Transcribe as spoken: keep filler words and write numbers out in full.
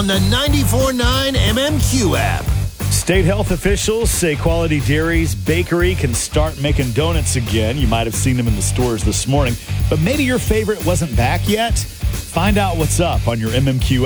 on the ninety-four point nine M M Q app. State health officials say Quality Dairies Bakery can start making donuts again. You might have seen them in the stores this morning, but maybe your favorite wasn't back yet. Find out what's up on your M M Q